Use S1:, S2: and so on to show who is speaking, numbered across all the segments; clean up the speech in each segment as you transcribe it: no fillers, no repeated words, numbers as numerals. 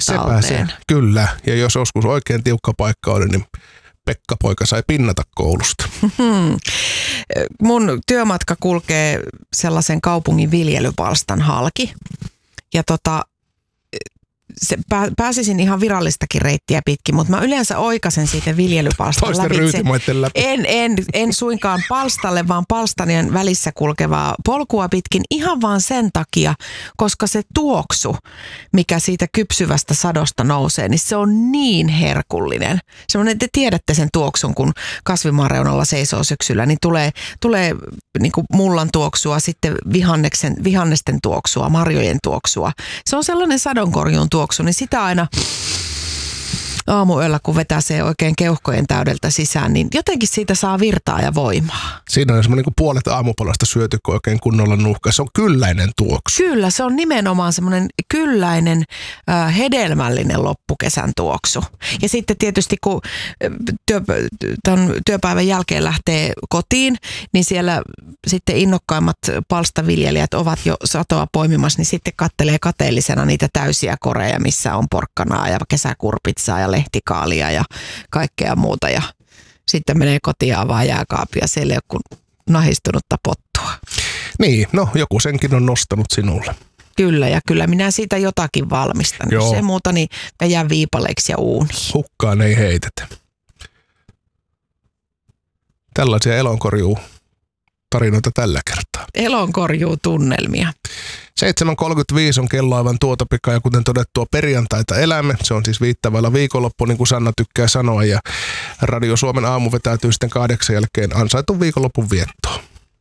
S1: talteen.
S2: Kyllä, ja jos joskus oikein tiukka paikka oli, niin Pekka-poika sai pinnata koulusta.
S1: Mun työmatka kulkee sellaisen kaupungin viljelypalstan halki. Ja pääsisin ihan virallistakin reittiä pitkin, mutta mä yleensä oikaisen siitä viljelypalstan
S2: Toisten ryytimaiden läpi.
S1: En suinkaan palstalle, vaan palstanien välissä kulkevaa polkua pitkin ihan vaan sen takia, koska se tuoksu, mikä siitä kypsyvästä sadosta nousee, niin se on niin herkullinen. Semmoinen, te tiedätte sen tuoksun, kun kasvimaan reunalla seisoo syksyllä, niin tulee niin kuin mullan tuoksua, sitten vihannesten tuoksua, marjojen tuoksua. Se on sellainen sadonkorjuun tuoksu, niin sitä aina aamuyöllä, kun vetää se oikein keuhkojen täydeltä sisään, niin jotenkin siitä saa virtaa ja voimaa.
S2: Siinä on semmoinen niin kuin puolet aamupalasta syöty, kun oikein kunnolla nuuhkaa. Se on kylläinen tuoksu.
S1: Kyllä, se on nimenomaan semmoinen kylläinen, hedelmällinen loppukesän tuoksu. Ja sitten tietysti, kun työpäivän jälkeen lähtee kotiin, niin siellä sitten innokkaimmat palstaviljelijät ovat jo satoa poimimassa, niin sitten kattelee kateellisena niitä täysiä koreja, missä on porkkanaa ja kesäkurpitsaa ja lehtikaalia ja kaikkea muuta. Ja sitten menee kotiin avaa jääkaapia, siellä ei ole kuin nahistunutta pottua.
S2: Niin, no joku senkin on nostanut sinulle.
S1: Kyllä, ja kyllä minä siitä jotakin valmistan. Joo. Jos ei muuta, niin jää viipaleiksi ja uuniin.
S2: Hukkaan ei heitetä. Tällaisia elonkorjuu-tarinoita tällä kertaa.
S1: Elonkorjuu-tunnelmia.
S2: 7.35 on kello aivan tuota pikaa, ja kuten todettua, perjantaita elämme. Se on siis viittävällä viikonloppu, niin kuin Sanna tykkää sanoa, ja Radio Suomen aamu vetäytyy sitten 8 jälkeen ansaitun viikonlopun viettoon.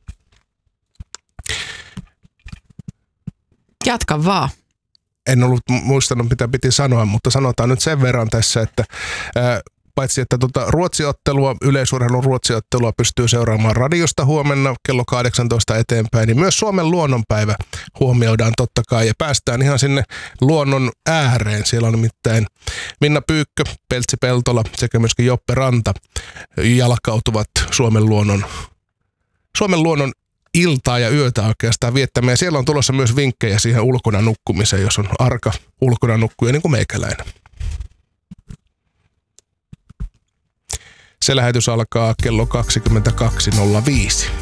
S1: Jatka vaan.
S2: En ollut muistanut, mitä piti sanoa, mutta sanotaan nyt sen verran tässä, että paitsi että ruotsiottelua, yleisurheilun ruotsiottelua pystyy seuraamaan radiosta huomenna kello 18 eteenpäin, niin myös Suomen luonnonpäivä huomioidaan totta kai ja päästään ihan sinne luonnon ääreen. Siellä on nimittäin Minna Pyykkö, Peltsi Peltola sekä myöskin Joppe Ranta jalkautuvat Suomen luonnon iltaa ja yötä oikeastaan viettämään. Ja siellä on tulossa myös vinkkejä siihen ulkona nukkumiseen, jos on arka ulkona nukkuja niin kuin meikäläinen. Se lähetys alkaa kello 22.05.